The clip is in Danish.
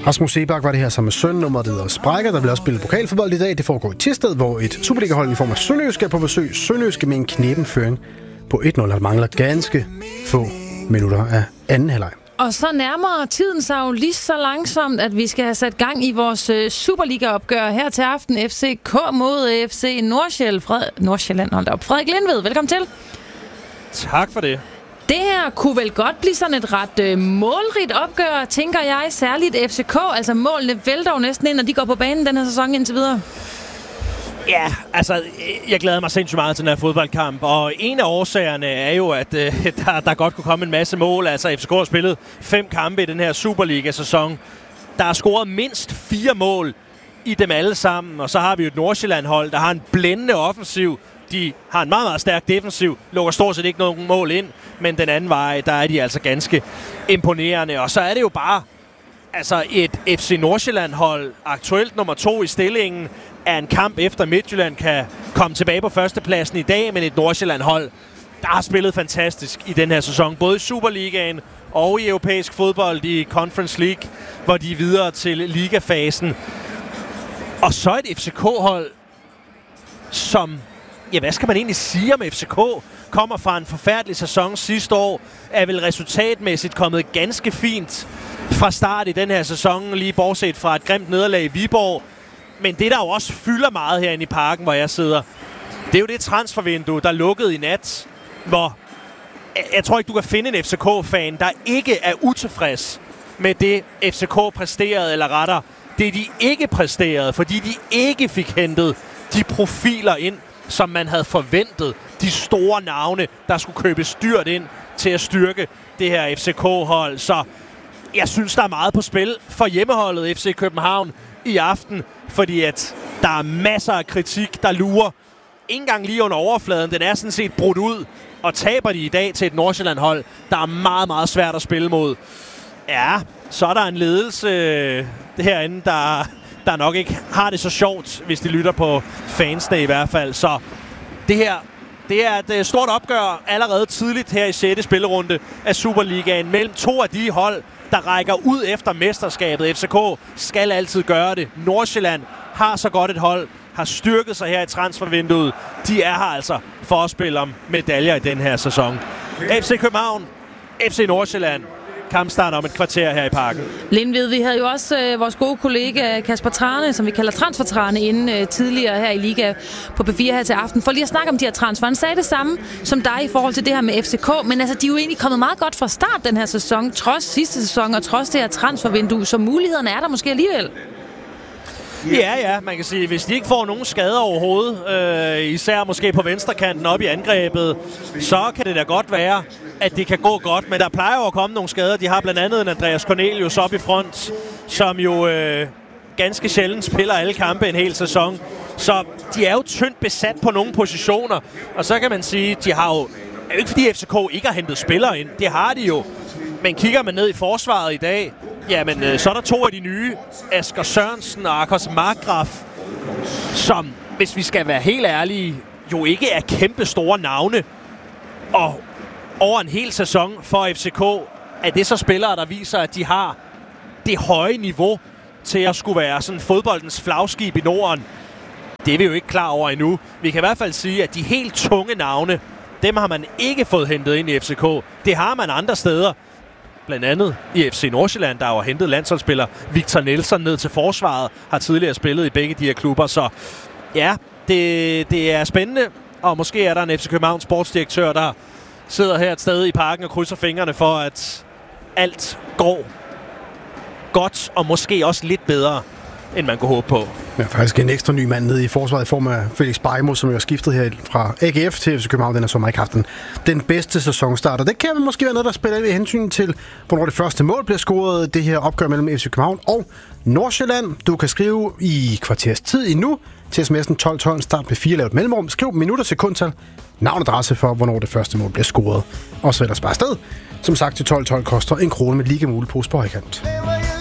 Rasmus Seebach var det her sammen med søn, nummeret det hedder Sprækker. Der vil også spille pokalfodbold i dag. Det foregår i Thisted, hvor et Superliga-hold i form af Sønderjyske er på besøg. Sønderjyske med en kneben føring på 1-0. Der mangler ganske få minutter af anden halvleg. Og så nærmer tiden sig jo lige så langsomt, at vi skal have sat gang i vores Superliga-opgør her til aften. FCK mod FC Nordsjælland. Hold da op. Frederik Lindved, velkommen til. Tak for det. Det her kunne vel godt blive sådan et ret målrigt opgør, tænker jeg. Særligt FCK. Altså målene vælter jo næsten ind, når de går på banen den her sæson indtil videre. Ja, altså, jeg glæder mig sindssygt meget til den her fodboldkamp, og en af årsagerne er jo, at der godt kunne komme en masse mål. Altså, FCK har spillet 5 kampe i den her Superliga-sæson. Der er scoret mindst 4 mål i dem alle sammen, og så har vi jo et Nordsjælland-hold, der har en blændende offensiv. De har en meget, meget stærk defensiv, lukker stort set ikke nogen mål ind, men den anden vej, der er de altså ganske imponerende. Og så er det jo bare altså et FC Nordsjælland-hold, aktuelt nummer 2 i stillingen, er en kamp efter Midtjylland kan komme tilbage på førstepladsen i dag, men et Nordsjælland-hold, der har spillet fantastisk i den her sæson, både i Superligaen og i europæisk fodbold i Conference League, hvor de er videre til ligafasen. Og så et FCK-hold, som, ja, hvad skal man egentlig sige om FCK? Kommer fra en forfærdelig sæson sidste år, er vel resultatmæssigt kommet ganske fint fra start i den her sæson, lige bortset fra et grimt nederlag i Viborg. Men det, der jo også fylder meget herinde i parken, hvor jeg sidder, det er jo det transfervindue, der lukkede i nat, hvor jeg tror ikke, du kan finde en FCK-fan, der ikke er utilfreds med det, FCK præsterede, eller retter, det de ikke præsterede, fordi de ikke fik hentet de profiler ind, som man havde forventet. De store navne, der skulle købes dyrt ind til at styrke det her FCK-hold. Så jeg synes, der er meget på spil for hjemmeholdet FC København i aften, fordi at der er masser af kritik, der lurer. Ikke engang lige under overfladen. Den er sådan set brudt ud, og taber de i dag til et Nordsjælland-hold, der er meget, meget svært at spille mod. Ja, så er der en ledelse herinde, der nok ikke har det så sjovt, hvis de lytter på fansene i hvert fald. Så det her, det er et stort opgør allerede tidligt her i 6. spillerunde af Superligaen mellem 2 af de hold, der rækker ud efter mesterskabet. FCK skal altid gøre det. Nordsjælland har så godt et hold, har styrket sig her i transfervinduet. De er her altså for at spille om medaljer i den her sæson. FC København, FC Nordsjælland. Kampstart om et kvarter her i parken. Lindved, vi havde jo også vores gode kollega Kasper Trane, som vi kalder Transfer-Trane, inden tidligere her i Liga på P4 her til aften, for lige at snakke om de her transfer. Han sagde det samme som dig i forhold til det her med FCK, men altså, de er jo egentlig kommet meget godt fra start den her sæson, trods sidste sæson og trods det her transfervindue, så mulighederne er der måske alligevel. Ja, man kan sige, hvis de ikke får nogen skader overhovedet, især måske på venstrekanten op i angrebet, så kan det da godt være, at det kan gå godt. Men der plejer jo at komme nogle skader. De har blandt andet en Andreas Cornelius op i front, som jo ganske sjældent spiller alle kampe en hel sæson. Så de er jo tyndt besat på nogle positioner. Og så kan man sige, de har jo, ikke fordi FCK ikke har hentet spillere ind, det har de jo. Men kigger man ned i forsvaret i dag, jamen, så er der 2 af de nye, Asger Sørensen og Akos Markgraf, som, hvis vi skal være helt ærlige, jo ikke er kæmpe store navne. Og over en hel sæson for FCK, er det så spillere, der viser, at de har det høje niveau til at skulle være sådan fodboldens flagskib i Norden. Det er vi jo ikke klar over endnu. Vi kan i hvert fald sige, at de helt tunge navne, dem har man ikke fået hentet ind i FCK. Det har man andre steder. Blandt andet i FC Nordsjælland, der har hentet landsholdsspiller Victor Nelson ned til forsvaret, har tidligere spillet i begge de her klubber. Så ja, det er spændende, og måske er der en FC København sportsdirektør, der sidder her et sted i parken og krydser fingrene for, at alt går godt, og måske også lidt bedre, end man kunne håbe på. Ja, faktisk en ekstra ny mand nede i forsvaret i form af Felix Beimo, som jo er skiftet her fra AGF til FC København. Den har så ikke haft den bedste sæsonstart. Og det kan måske være noget, der spiller i hensyn til, hvornår det første mål bliver scoret. Det her opgør mellem FC København og Nordsjælland. Du kan skrive i kvarters tid endnu til sms'en 1212, start med 4, lavet mellemrum. Skriv minutter, sekundtal, navn og adresse for, hvornår det første mål bliver scoret. Og så ellers bare afsted. Som sagt, til 1212 koster 1 krone med lige mulig pose på højkant.